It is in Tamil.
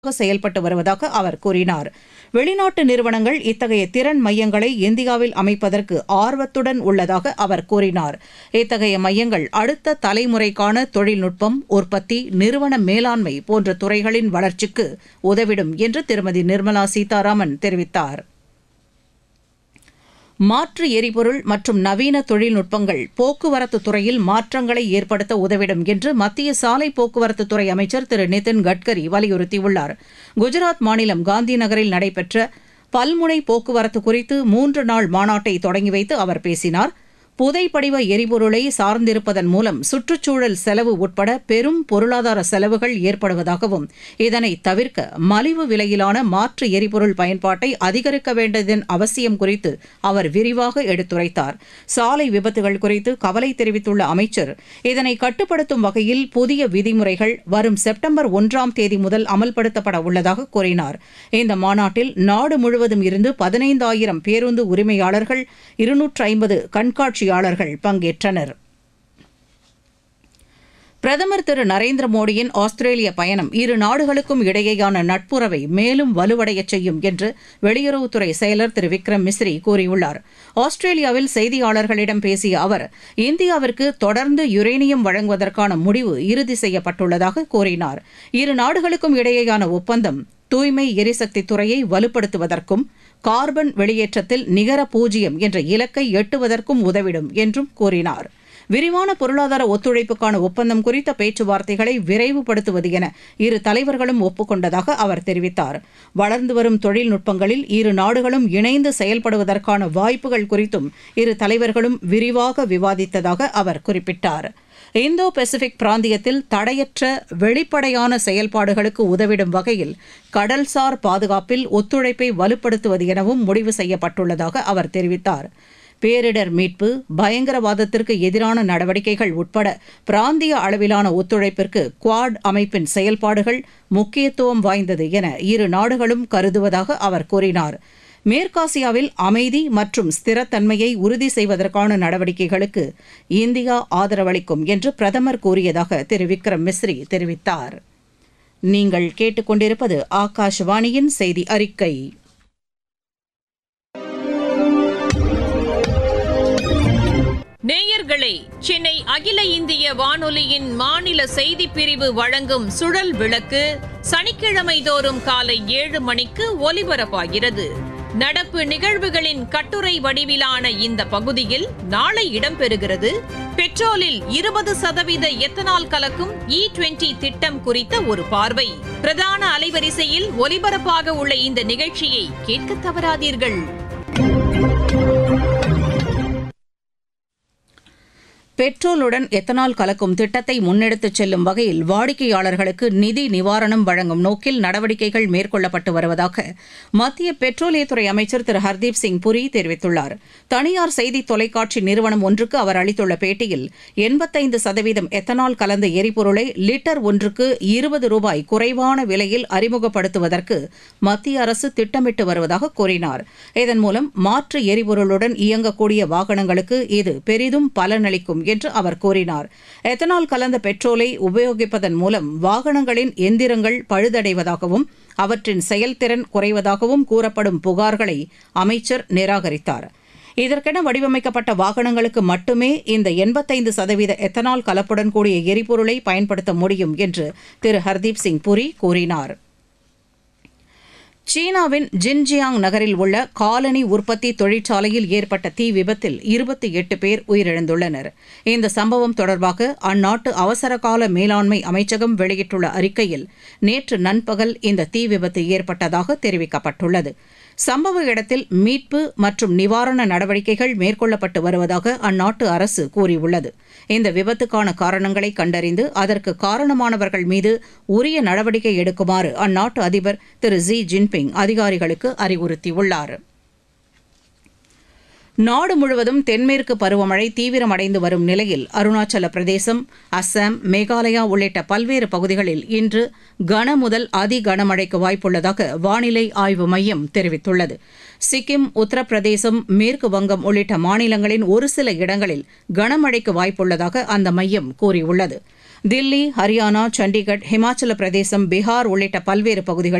செயல்பட்டு வருவதாக அவர் கூறினார். வெளிநாட்டு நிறுவனங்கள் இத்தகைய திறன் மையங்களை இந்தியாவில் அமைப்பதற்கு ஆர்வத்துடன் உள்ளதாக அவர் கூறினார். இத்தகைய மையங்கள் அடுத்த தலைமுறைக்கான தொழில்நுட்பம், உற்பத்தி, நிறுவன மேலாண்மை போன்ற துறைகளின் வளர்ச்சிக்கு உதவிடும் என்று திருமதி நிர்மலா சீதாராமன் தெரிவித்தார். மாற்று எரிபொருள் மற்றும் நவீன தொழில்நுட்பங்கள் போக்குவரத்து துறையில் மாற்றங்களை ஏற்படுத்த உதவிடும் என்று மத்திய சாலை போக்குவரத்துத்துறை அமைச்சர் திரு நிதின் கட்கரி வலியுறுத்தியுள்ளார். குஜராத் மாநிலம் காந்தி நகரில் நடைபெற்ற பல்முனை போக்குவரத்து குறித்து 3 நாள் மாநாட்டை தொடங்கி வைத்து அவர் பேசினார். புதைப்படிவ எரிபொருளை சார்ந்திருப்பதன் மூலம் சுற்றுச்சூழல் செலவு உட்பட பெரும் பொருளாதார செலவுகள் ஏற்படுவதாகவும் இதனை தவிர்க்க மலிவு விலையிலான மாற்று எரிபொருள் பயன்பாட்டை அதிகரிக்க வேண்டியதன் அவசியம் குறித்து அவர் விரிவாக எடுத்துரைத்தார். சாலை விபத்துகள் குறித்து கவலை தெரிவித்துள்ள அமைச்சர் இதனை கட்டுப்படுத்தும் வகையில் புதிய விதிமுறைகள் வரும் செப்டம்பர் 1ஆம் தேதி முதல் அமல்படுத்தப்பட உள்ளதாக கூறினார். இந்த மாநாட்டில் நாடு முழுவதும் இருந்து 15,000 பேருந்து உரிமையாளர்கள், 250 கண்காட்சியாளர்கள் பங்கேற்றனர். பிரதமர் திரு நரேந்திர மோடியின் ஆஸ்திரேலிய பயணம் இரு நாடுகளுக்கும் இடையேயான நட்புறவை மேலும் வலுவடையச் செய்யும் என்று வெளியுறவுத்துறை செயலர் திரு விக்ரம் மிஸ்ரி கூறியுள்ளார். ஆஸ்திரேலியாவில் செய்தியாளர்களிடம் பேசிய அவர் இந்தியாவிற்கு தொடர்ந்து யுரேனியம் வழங்குவதற்கான முடிவு இறுதி செய்யப்பட்டுள்ளதாக கூறினார். இரு நாடுகளுக்கும் இடையேயான ஒப்பந்தம் தூய்மை எரிசக்தி துறையை வலுப்படுத்துவதற்கும் கார்பன் வெளியேற்றத்தில் நிகர 0 என்ற இலக்கை எட்டுவதற்கும் உதவிடும் என்றும் கூறினார். விரிவான பொருளாதார ஒத்துழைப்புக்கான ஒப்பந்தம் குறித்த பேச்சுவார்த்தைகளை விரைவுபடுத்துவது என இரு தலைவர்களும் ஒப்புக்கொண்டதாக அவர் தெரிவித்தார். வளர்ந்து வரும் தொழில்நுட்பங்களில் இரு நாடுகளும் இணைந்து செயல்படுவதற்கான வாய்ப்புகள் குறித்தும் இரு தலைவர்களும் விரிவாக விவாதித்ததாக அவர் குறிப்பிட்டார். இந்தோ பசிபிக் பிராந்தியத்தில் தடையற்ற வெளிப்படையான செயல்பாடுகளுக்கு உதவிடும் வகையில் கடல்சார் பாதுகாப்பில் ஒத்துழைப்பை வலுப்படுத்துவது எனவும் முடிவு செய்யப்பட்டுள்ளதாக அவர் தெரிவித்தார். பேரிடர் மீட்பு, பயங்கரவாதத்திற்கு எதிரான நடவடிக்கைகள் உட்பட பிராந்திய அளவிலான ஒத்துழைப்பிற்கு குவாட் அமைப்பின் செயல்பாடுகள் முக்கியத்துவம் வாய்ந்தது என இரு நாடுகளும் கருதுவதாக அவர் கூறினார். மேற்காசியாவில் அமைதி மற்றும் ஸ்திரத்தன்மையை உறுதி செய்வதற்கான நடவடிக்கைகளுக்கு இந்தியா ஆதரவளிக்கும் என்று பிரதமர் கூறியதாக திரு விக்ரம் மிஸ்ரி தெரிவித்தார். நீங்கள் கேட்டுக்கொண்டிருப்பது ஆகாஷவாணியின் செய்தி அறிக்கை. நேயர்களே, சென்னை அகில இந்திய வானொலியின் மாநில செய்திப் பிரிவு வழங்கும் சுழல் விளக்கு சனிக்கிழமை தோறும் காலை 7 மணிக்கு ஒலிபரப்பாகிறது. நடப்பு நிகழ்வுகளின் கட்டுரை வடிவிலான இந்த பகுதியில் நாளை இடம்பெறுகிறது பெட்ரோலில் 20% எத்தனால் கலக்கும் E20 திட்டம் குறித்த ஒரு பார்வை. பிரதான அலைவரிசையில் ஒலிபரப்பாக உள்ள இந்த நிகழ்ச்சியை கேட்க தவறாதீர்கள். பெட்ரோலுடன் எத்தனால் கலக்கும் திட்டத்தை முன்னெடுத்துச் செல்லும் வகையில் வாடிக்கையாளர்களுக்கு நிதி நிவாரணம் வழங்கும் நோக்கில் நடவடிக்கைகள் மேற்கொள்ளப்பட்டு வருவதாக மத்திய பெட்ரோலியத்துறை அமைச்சர் திரு ஹர்தீப் சிங் புரி தெரிவித்துள்ளார். தனியார் செய்தி தொலைக்காட்சி நிறுவனம் ஒன்றுக்கு அவர் அளித்துள்ள பேட்டியில் 85% எத்தனால் கலந்த எரிபொருளை லிட்டர் ஒன்றுக்கு 20 ரூபாய் குறைவான விலையில் அறிமுகப்படுத்துவதற்கு மத்திய அரசு திட்டமிட்டு வருவதாக கூறினார். இதன் மூலம் மாற்று எரிபொருளுடன் இயங்கக்கூடிய வாகனங்களுக்கு இது பெரிதும் பலனளிக்கும் என்று அவர் கூறினார். எத்தனால் கலந்த பெட்ரோலை உபயோகிப்பதன் மூலம் வாகனங்களின் எந்திரங்கள் பழுதடைவதாகவும் அவற்றின் செயல்திறன் குறைவதாகவும் கூறப்படும் புகார்களை அமைச்சர் நிராகரித்தார். இதற்கென வடிவமைக்கப்பட்ட வாகனங்களுக்கு மட்டுமே இந்த 85% எத்தனால் கலப்புடன் கூடிய எரிபொருளை பயன்படுத்த முடியும் என்று திரு ஹர்தீப் சிங் புரி கூறினார். சீனாவின் ஜின்ஜியாங் நகரில் உள்ள காலனி உற்பத்தி தொழிற்சாலையில் ஏற்பட்ட தீ விபத்தில் 28 பேர் உயிரிழந்துள்ளனர். இந்த சம்பவம் தொடர்பாக அந்நாட்டு அவசரகால மேலாண்மை அமைச்சகம் வெளியிட்டுள்ள அறிக்கையில் நேற்று நண்பகல் இந்த தீ விபத்து ஏற்பட்டதாக தெரிவிக்கப்பட்டுள்ளது. சம்பவ இடத்தில் மீட்பு மற்றும் நிவாரண நடவடிக்கைகள் மேற்கொள்ளப்பட்டு வருவதாக அந்நாட்டு அரசு கூறியுள்ளது. இந்த விபத்துக்கான காரணங்களை கண்டறிந்து அதற்கு காரணமானவர்கள் மீது உரிய நடவடிக்கை எடுக்குமாறு அந்நாட்டு அதிபர் திரு ஜி ஜின்பிங் அதிகாரிகளுக்கு அறிவுறுத்தியுள்ளார். நாடு முழுவதும் தென்மேற்கு பருவமழை தீவிரமடைந்து வரும் நிலையில் அருணாச்சல பிரதேசம், அஸ்ஸாம், மேகாலயா உள்ளிட்ட பல்வேறு பகுதிகளில் இன்று கன முதல் அதி கனமழைக்கு வாய்ப்புள்ளதாக வானிலை ஆய்வு மையம் தெரிவித்துள்ளது. சிக்கிம், உத்தரப்பிரதேசம், மேற்கு வங்கம் உள்ளிட்ட மாநிலங்களின் ஒரு சில இடங்களில் கனமழைக்கு வாய்ப்புள்ளதாக அந்த மையம் கூறியுள்ளது. தில்லி, ஹரியானா, சண்டிகர், ஹிமாச்சல பிரதேசம், பீகார் உள்ளிட்ட பல்வேறு பகுதிகளில்